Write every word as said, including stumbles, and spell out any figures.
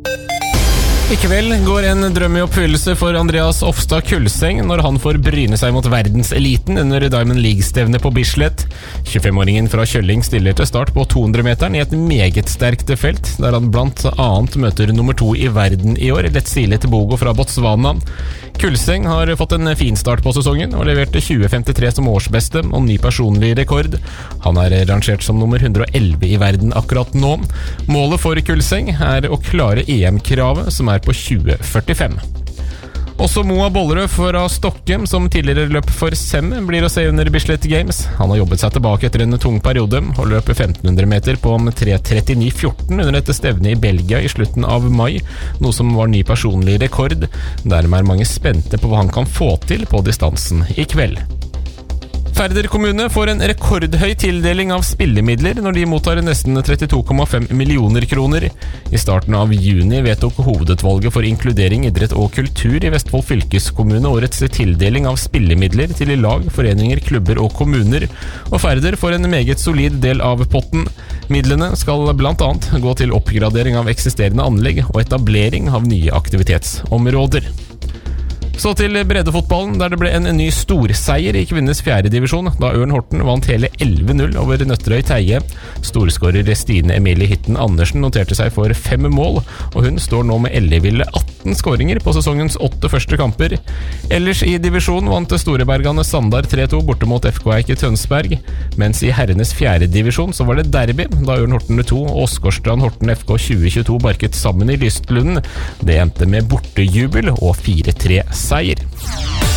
I kveld går en drøm i oppfyllelse for Andreas Ofstad Kulseng når han får bryne seg mot verdenseliten under Diamond League-stevne på Bislett. tjuefem-åringen fra Kjølling stiller til start på to hundre meteren i et meget sterkt felt, der han blant annet møter nummer to i verden i år, Letsile Tebogo fra Botswana. Kulseng har fått en fin start på sesongen og leverte tjue femtitre som årsbeste og ny personlig rekord. Han er rangert som nummer hundre og elleve i verden akkurat nå. Målet for Kulseng er å klare E M-kravet, som er på tjue førtifem. Også Moa Bollerød fra Stokke, som tidligere løp for Sem, blir å se under Bislett Games. Han har jobbet seg tilbake etter en tung periode og løp femten hundre meter på tre trettini fjorten under et stevne i Belgia i slutten av mai, noe som var ny personlig rekord. Dermed er mange spente på hva han kan få til på distansen i kveld. Færder kommune får en rekordhøy tildeling av spillemidler når de mottar nesten trettito komma fem millioner kroner. I starten av juni vedtok hovedutvalget for inkludering, idrett og kultur i Vestfold fylkeskommune årets tildeling av spillemidler til lag, foreninger, klubber og kommuner, og Færder får en meget solid del av potten. Midlene skal blant annet gå til oppgradering av eksisterende anlegg og etablering av nye aktivitetsområder. Så til breddefotballen, der det ble en ny storseier i kvinnes fjerde divisjon, da Ørn Horten vant hele elleve null over Nøtterøy Teie. Storskårer Stine Emilie Hitten Andersen noterte seg for fem mål, og hun står nå med elleville atten skåringer på sesongens åtte første kamper. Ellers i divisjonen vant Storebergane Sandar tre to borte mot F K Eik i Tønsberg, mens i herrenes fjerde divisjon så var det derby, da Ørn Horten to og Åsgårdstrand Horten F K tjue tjueto barket sammen i Lystlunden. Det endte med bortejubel og fire tre seier.